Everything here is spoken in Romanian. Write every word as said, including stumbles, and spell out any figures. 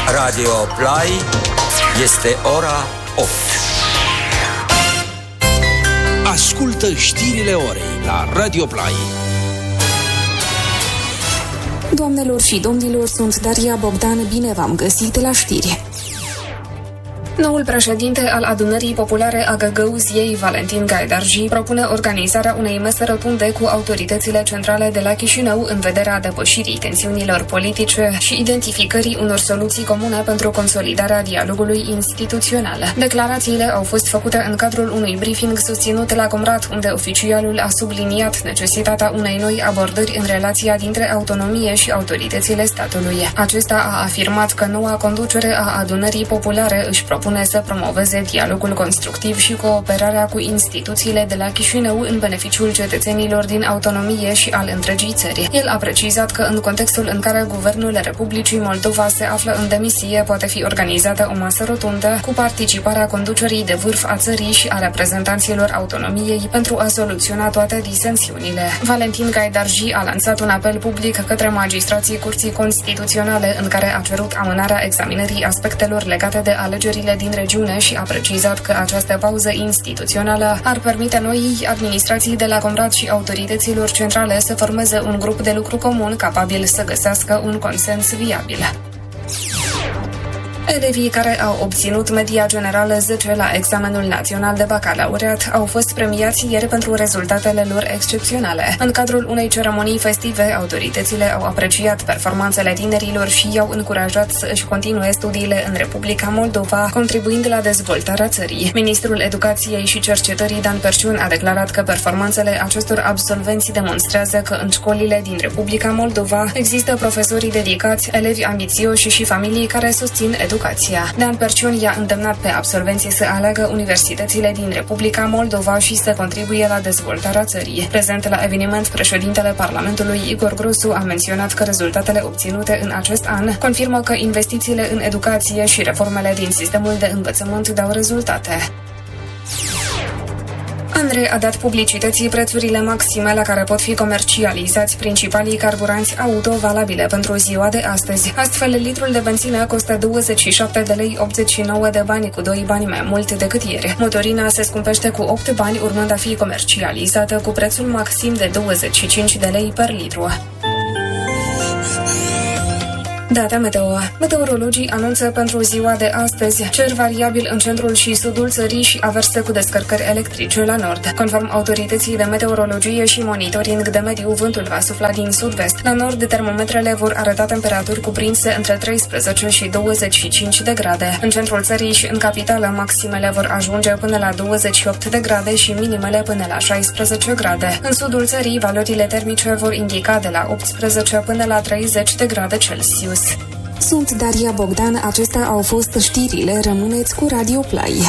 Radio Play este ora opt. Ascultă știrile orei la Radio Play. Doamnelor și domnilor, sunt Daria Bogdan, bine v-am găsit la știri. Noul președinte al Adunării Populare a Găgăuziei, Valentin Gaidarji, propune organizarea unei mese rotunde cu autoritățile centrale de la Chișinău în vederea depășirii tensiunilor politice și identificării unor soluții comune pentru consolidarea dialogului instituțional. Declarațiile au fost făcute în cadrul unui briefing susținut la Comrat, unde oficialul a subliniat necesitatea unei noi abordări în relația dintre autonomie și autoritățile statului. Acesta a afirmat că noua conducere a Adunării Populare își propune să promoveze dialogul constructiv și cooperarea cu instituțiile de la Chișinău în beneficiul cetățenilor din autonomie și al întregii țări. El a precizat că în contextul în care Guvernul Republicii Moldova se află în demisie, poate fi organizată o masă rotundă cu participarea conducerii de vârf a țării și a reprezentanților autonomiei pentru a soluționa toate disensiunile. Valentin Gaidarji a lansat un apel public către magistrații Curții Constituționale în care a cerut amânarea examinării aspectelor legate de alegerile din regiune și a precizat că această pauză instituțională ar permite noii administrații de la Comrat și autorităților centrale să formeze un grup de lucru comun capabil să găsească un consens viabil. Elevii care au obținut media generală zece la examenul național de bacalaureat au fost premiați ieri pentru rezultatele lor excepționale. În cadrul unei ceremonii festive, autoritățile au apreciat performanțele tinerilor și i-au încurajat să își continue studiile în Republica Moldova, contribuind la dezvoltarea țării. Ministrul Educației și Cercetării Dan Perciun a declarat că performanțele acestor absolvenți demonstrează că în școlile din Republica Moldova există profesori dedicați, elevi ambițioși și familii care susțin educația. Dan Perciun i-a îndemnat pe absolvenții să aleagă universitățile din Republica Moldova și să contribuie la dezvoltarea țării. Prezent la eveniment, președintele Parlamentului Igor Grosu a menționat că rezultatele obținute în acest an confirmă că investițiile în educație și reformele din sistemul de învățământ dau rezultate. ANRE a dat publicității prețurile maxime la care pot fi comercializați principalii carburanți auto valabile pentru ziua de astăzi. Astfel, litrul de benzină costă douăzeci și șapte de lei optzeci și nouă de bani, cu doi bani mai mult decât ieri. Motorina se scumpește cu opt bani, urmând a fi comercializată cu prețul maxim de douăzeci și cinci de lei per litru. Data meteo. Meteorologii anunță pentru ziua de astăzi cer variabil în centrul și sudul țării și averse cu descărcări electrice la nord. Conform autorității de meteorologie și monitoring de mediu, vântul va sufla din sud-vest. La nord, termometrele vor arăta temperaturi cuprinse între treisprezece și douăzeci și cinci de grade. În centrul țării și în capitală, maximele vor ajunge până la douăzeci și opt de grade și minimele până la șaisprezece grade. În sudul țării, valorile termice vor indica de la optsprezece până la treizeci de grade Celsius. Sunt Daria Bogdan, acestea au fost știrile, rămâneți cu Radio Play.